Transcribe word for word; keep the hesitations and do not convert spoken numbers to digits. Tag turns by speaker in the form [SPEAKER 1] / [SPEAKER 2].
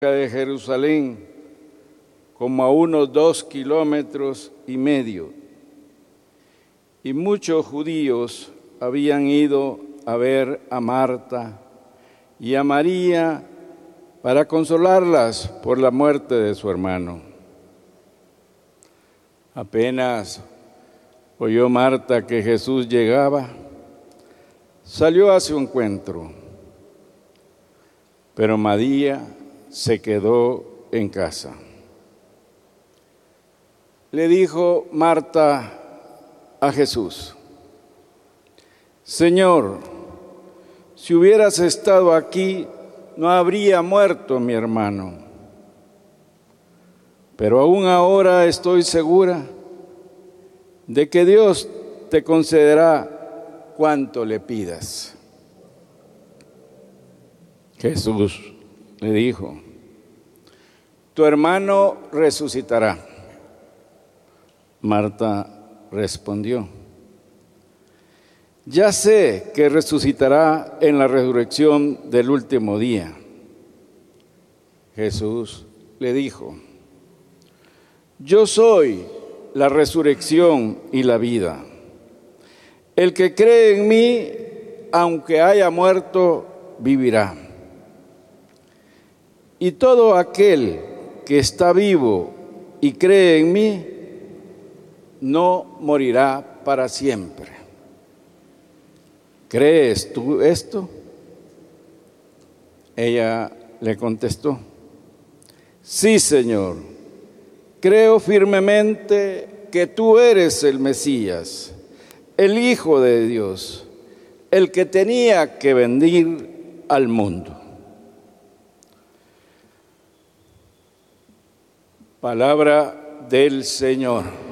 [SPEAKER 1] de Jerusalén, como a unos dos kilómetros y medio, y muchos judíos habían ido a ver a Marta y a María para consolarlas por la muerte de su hermano. Apenas oyó Marta que Jesús llegaba, salió a su encuentro, pero María se quedó en casa. Le dijo Marta a Jesús: Señor, si hubieras estado aquí, no habría muerto mi hermano. Pero aún ahora estoy segura de que Dios te concederá cuanto le pidas. Jesús le dijo: tu hermano resucitará. Marta respondió: ya sé que resucitará en la resurrección del último día. Jesús le dijo: yo soy la resurrección y la vida. El que cree en mí, aunque haya muerto, vivirá. Y todo aquel que está vivo y cree en mí, no morirá para siempre. ¿Crees tú esto? Ella le contestó: sí, Señor, creo firmemente que tú eres el Mesías, el Hijo de Dios, el que tenía que venir al mundo. Palabra del Señor.